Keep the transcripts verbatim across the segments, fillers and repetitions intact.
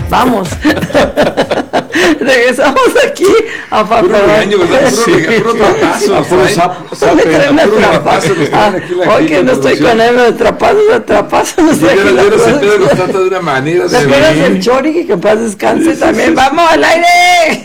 Vamos. Regresamos aquí a papel. Hoy que no estoy con él de trapazos, de trapazos. No sé yo no se puede los trata de una manera. ¿Te acuerdas del Chori? Que paz descanse sí, también. Sí, ¡vamos al aire!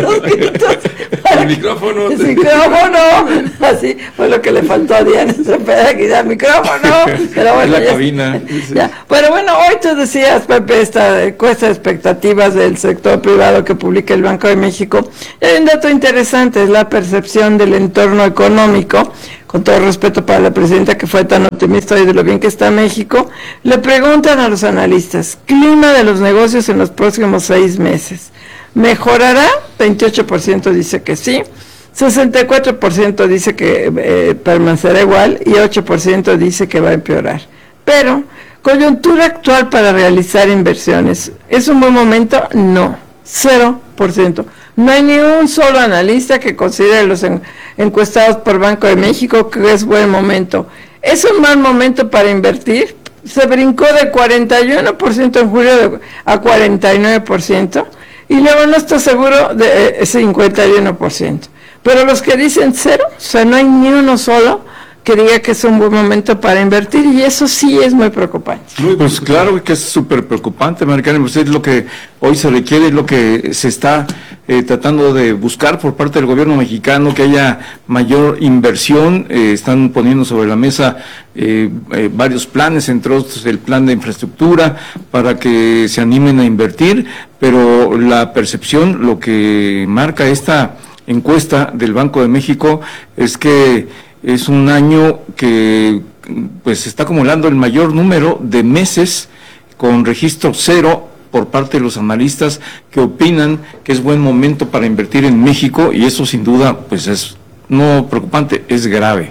El micrófono. El micrófono. Así fue lo que le faltó a Diana. Se puede quitar el micrófono. Pero bueno, la ya, cabina. Ya. Pero bueno, hoy tú decías, Pepe, esta encuesta de expectativas del sector privado que publica el Banco de México. Y hay un dato interesante, es la percepción del entorno económico. Con todo respeto para la presidenta que fue tan optimista hoy de lo bien que está México, le preguntan a los analistas, clima de los negocios en los próximos seis meses. ¿Mejorará? veintiocho por ciento dice que sí, sesenta y cuatro por ciento dice que eh, permanecerá igual y ocho por ciento dice que va a empeorar. Pero, coyuntura actual para realizar inversiones, ¿es un buen momento? No, cero por ciento. No hay ni un solo analista que considere los en, encuestados por Banco de México que es buen momento. ¿Es un mal momento para invertir? Se brincó de cuarenta y uno por ciento en julio de, a cuarenta y nueve por ciento y luego no está seguro de eh, cincuenta y uno por ciento. Pero los que dicen cero, o sea, no hay ni uno solo que diga que es un buen momento para invertir, y eso sí es muy preocupante. Muy, pues claro que es súper preocupante, Maricarmen, pues es lo que hoy se requiere, es lo que se está eh, tratando de buscar por parte del gobierno mexicano, que haya mayor inversión. Eh, están poniendo sobre la mesa eh, eh, varios planes, entre otros el plan de infraestructura, para que se animen a invertir, pero la percepción, lo que marca esta encuesta del Banco de México es que es un año que pues está acumulando el mayor número de meses con registro cero por parte de los analistas que opinan que es buen momento para invertir en México, y eso sin duda pues es no preocupante, es grave.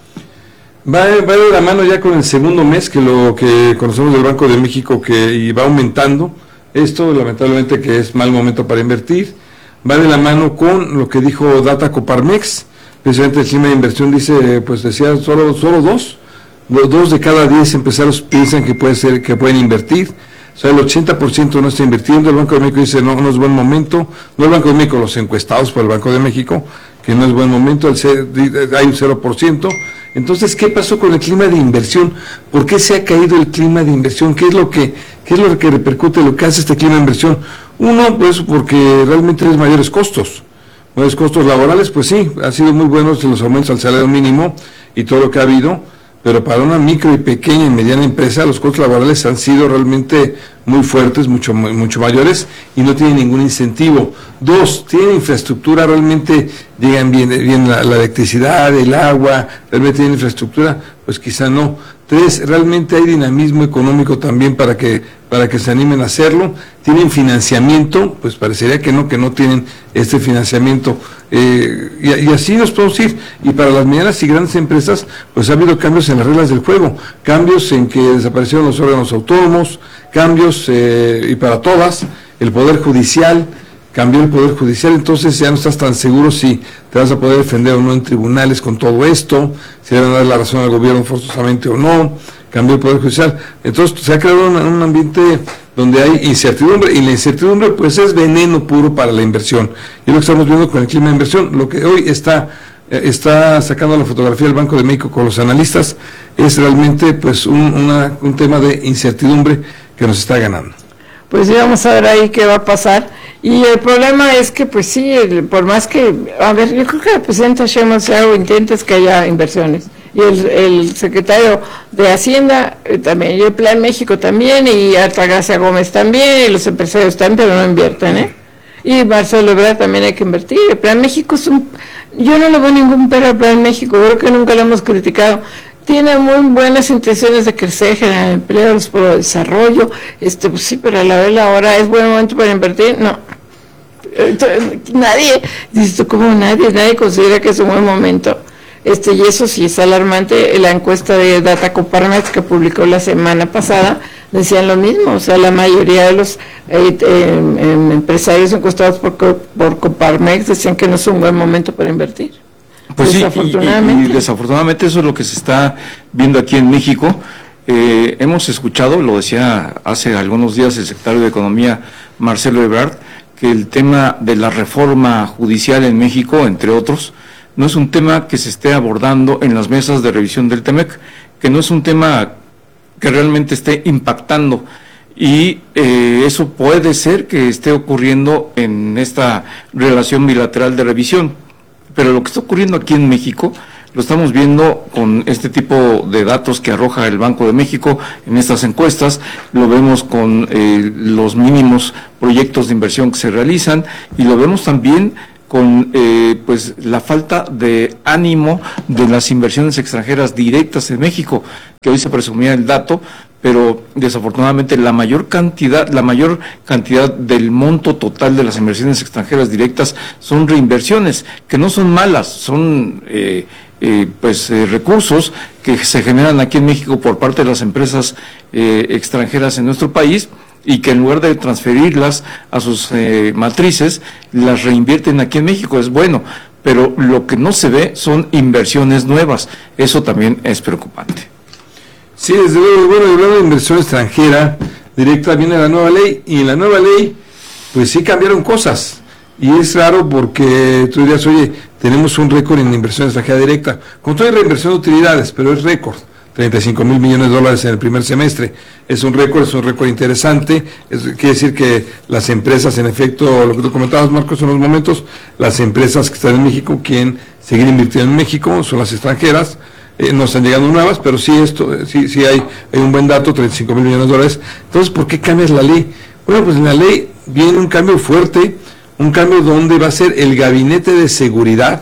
Va, va de la mano ya con el segundo mes que lo que conocemos del Banco de México, que y va aumentando esto, lamentablemente, que es mal momento para invertir. Va de la mano con lo que dijo Data Coparmex. Precisamente el clima de inversión dice, pues decía, solo solo dos, dos de cada diez empresarios piensan que puede ser, que pueden invertir, o sea, el ochenta por ciento no está invirtiendo. El Banco de México dice, no, no es buen momento, no el Banco de México, los encuestados por el Banco de México, que no es buen momento, el C, hay un cero por ciento. Entonces, ¿qué pasó con el clima de inversión? ¿Por qué se ha caído el clima de inversión? ¿Qué es lo que, qué es lo que repercute, lo que hace este clima de inversión? Uno, pues, porque realmente hay mayores costos. Los costos laborales, pues sí, han sido muy buenos los aumentos al salario mínimo y todo lo que ha habido, pero para una micro y pequeña y mediana empresa los costos laborales han sido realmente muy fuertes, mucho mucho mayores, y no tienen ningún incentivo. Dos, tienen infraestructura, realmente llegan bien, bien la, la electricidad, el agua, realmente tienen infraestructura, pues quizá no. Tres, realmente hay dinamismo económico también para que para que se animen a hacerlo. Tienen financiamiento, pues parecería que no, que no tienen este financiamiento, eh, y, y así nos podemos ir. Y para las medianas y grandes empresas, pues ha habido cambios en las reglas del juego, cambios en que desaparecieron los órganos autónomos, cambios, eh, y para todas, el Poder Judicial, cambió el Poder Judicial, entonces ya no estás tan seguro si te vas a poder defender o no en tribunales con todo esto, si le van a dar la razón al gobierno forzosamente o no. Cambió el Poder Judicial, entonces se ha creado un, un ambiente donde hay incertidumbre, y la incertidumbre pues es veneno puro para la inversión, y lo que estamos viendo con el clima de inversión. Lo que hoy está eh, está sacando la fotografía del Banco de México con los analistas es realmente pues un, una, un tema de incertidumbre que nos está ganando. Pues sí, vamos a ver ahí qué va a pasar. Y el problema es que, pues sí, el, por más que, a ver, yo creo que la presidenta Sheinbaum si algo intenta es que haya inversiones. Y el, el secretario de Hacienda eh, también, y el Plan México también, y Altagracia Gómez también, y los empresarios también, pero no invierten, ¿eh? Y Marcelo Ebrard también hay que invertir. El Plan México es un, yo no le veo ningún pero al Plan México, creo que nunca lo hemos criticado. Tiene muy buenas intenciones de crecer, generar empleos, por el desarrollo, este, pues sí, pero a la vez la hora es buen momento para invertir, no. Entonces, nadie, dices tú, como nadie, nadie considera que es un buen momento. Este, y eso sí es alarmante. La encuesta de Data Coparmex que publicó la semana pasada decían lo mismo, o sea, la mayoría de los eh, eh, empresarios encuestados por, por Coparmex decían que no es un buen momento para invertir. Pues desafortunadamente. Sí, y, y, y desafortunadamente eso es lo que se está viendo aquí en México. Eh, hemos escuchado, lo decía hace algunos días el secretario de Economía, Marcelo Ebrard, que el tema de la reforma judicial en México, entre otros, no es un tema que se esté abordando en las mesas de revisión del Temec, que no es un tema que realmente esté impactando, y eh, eso puede ser que esté ocurriendo en esta relación bilateral de revisión, pero lo que está ocurriendo aquí en México lo estamos viendo con este tipo de datos que arroja el Banco de México en estas encuestas, lo vemos con eh, los mínimos proyectos de inversión que se realizan, y lo vemos también con eh, pues la falta de ánimo de las inversiones extranjeras directas en México, que hoy se presumía el dato, pero desafortunadamente la mayor cantidad, la mayor cantidad del monto total de las inversiones extranjeras directas son reinversiones, que no son malas, son eh, eh, pues eh, recursos que se generan aquí en México por parte de las empresas eh, extranjeras en nuestro país, y que en lugar de transferirlas a sus eh, matrices, las reinvierten aquí en México. Es bueno, pero lo que no se ve son inversiones nuevas. Eso también es preocupante. Sí, desde luego. Bueno, hablando de inversión extranjera directa, viene la nueva ley, y en la nueva ley pues sí cambiaron cosas, y es raro porque tú dirías, oye, tenemos un récord en inversión extranjera directa, con toda reinversión de utilidades, pero es récord, treinta y cinco mil millones de dólares en el primer semestre, es un récord, es un récord interesante, es, quiere decir que las empresas, en efecto, lo que tú comentabas, Marcos, en los momentos, las empresas que están en México quieren seguir invirtiendo en México, son las extranjeras, eh, no están llegando nuevas, pero sí esto, eh, sí, sí hay, hay un buen dato, treinta y cinco mil millones de dólares. Entonces, ¿por qué cambias la ley? Bueno, pues en la ley viene un cambio fuerte, un cambio donde va a ser el gabinete de seguridad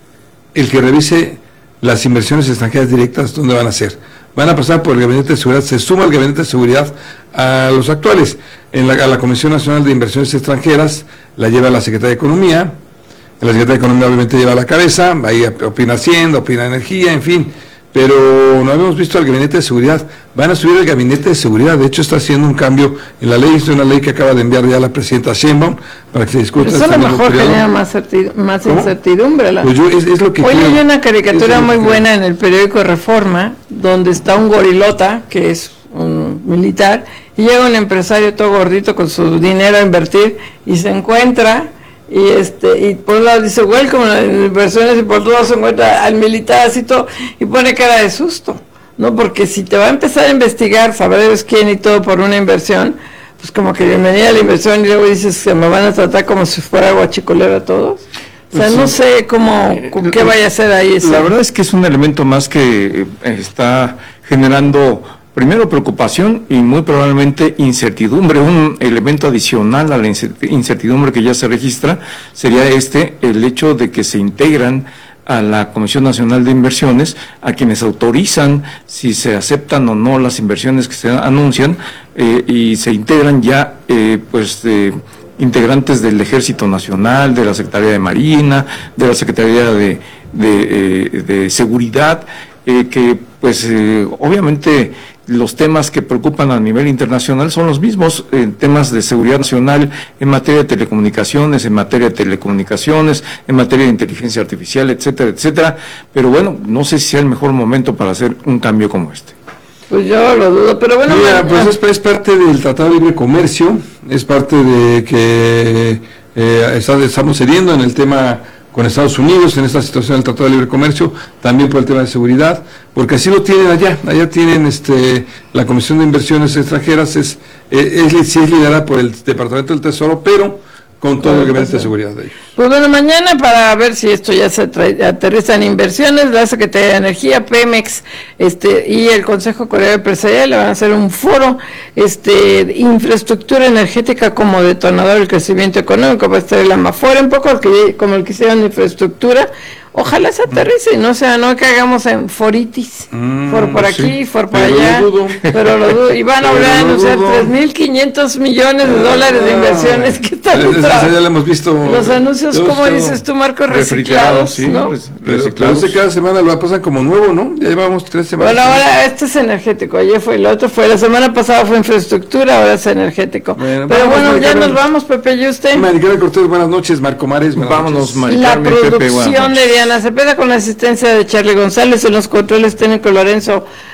el que revise las inversiones extranjeras directas, ¿dónde van a ser? Van a pasar por el gabinete de seguridad, se suma el gabinete de seguridad a los actuales. En la, a la Comisión Nacional de Inversiones Extranjeras la lleva la Secretaría de Economía, la Secretaría de Economía obviamente lleva la cabeza, ahí opina Hacienda, opina Energía, en fin, pero no habíamos visto al gabinete de seguridad. Van a subir el gabinete de seguridad, de hecho está haciendo un cambio en la ley, es una ley que acaba de enviar ya la presidenta Sheinbaum para que se discuta. Eso a lo mejor genera más, más incertidumbre. La... Pues yo, es, es lo que Hoy creo. hay una caricatura muy buena en el periódico Reforma, donde está un gorilota, que es un militar, y llega un empresario todo gordito con su dinero a invertir, y se encuentra, y este y por un lado dice welcome a las inversiones, y por otro lado se encuentra al militar así todo, y pone cara de susto, ¿no? Porque si te va a empezar a investigar, sabrás quién y todo por una inversión, pues como que bienvenida a la inversión, y luego dices que me van a tratar como si fuera guachicolero a todos. O sea, no sé cómo, con qué vaya a ser ahí. Ese. La verdad es que es un elemento más que eh, está generando, primero, preocupación y muy probablemente incertidumbre. Un elemento adicional a la incertidumbre que ya se registra sería este, el hecho de que se integran a la Comisión Nacional de Inversiones, a quienes autorizan si se aceptan o no las inversiones que se anuncian, eh, y se integran ya, eh, pues, eh, integrantes del Ejército Nacional, de la Secretaría de Marina, de la Secretaría de, de, eh, de Seguridad, eh, que pues eh, obviamente los temas que preocupan a nivel internacional son los mismos, eh, temas de seguridad nacional en materia de telecomunicaciones, en materia de telecomunicaciones, en materia de inteligencia artificial, etcétera, etcétera, pero bueno, no sé si sea el mejor momento para hacer un cambio como este. Pues yo lo dudo, pero bueno... Mira, pues es, es parte del Tratado de Libre Comercio, es parte de que eh, está, estamos cediendo en el tema con Estados Unidos, en esta situación del Tratado de Libre Comercio, también por el tema de seguridad, porque así lo tienen allá, allá tienen este la Comisión de Inversiones Extranjeras, es, es, es, sí es liderada por el Departamento del Tesoro, pero con todo el gabinete de seguridad de ellos. Pues bueno, mañana para ver si esto ya se trae, aterriza en inversiones, la Secretaría de Energía, Pemex, este y el Consejo Coreano Empresarial le van a hacer un foro, este de infraestructura energética como detonador del crecimiento económico, va a estar el Amafor, un poco que, como el que hicieron de infraestructura. Ojalá se aterrice, no sea, no que hagamos en foritis, mm, for por aquí, sí, for por pero allá, lo dudo. pero lo dudo, y van a volver a anunciar tres mil quinientos millones de dólares de inversiones que están en ya lo hemos visto. Los anuncios, como dices tú, Marco, reciclados, sí, ¿no? Pues, reciclados. Pero cada semana lo pasan como nuevo, ¿no? Ya llevamos tres semanas. Bueno, ahora este es energético, ayer fue, el otro fue, la semana pasada fue infraestructura, ahora es energético. Bueno, pero bueno, Maricana, ya nos vamos, Pepe, ¿y usted? Maricana Cortés, buenas noches, Marco Mares, buenas Vámonos, noches. La producción Pepe, de Diana Cepeda con la asistencia de Charlie González, en los controles técnicos Lorenzo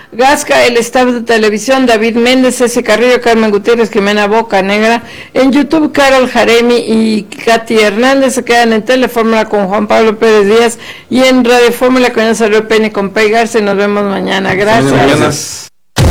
Gasca, el staff de televisión, David Méndez, Ceci Carrillo, Carmen Gutiérrez, Jimena Boca Negra, en YouTube Carol Jaremi y Katy Hernández. Se quedan en Telefórmula con Juan Pablo Pérez Díaz y en Radio Fórmula con Rosario Peña con Pei Garza. Nos vemos mañana. Gracias. Gracias.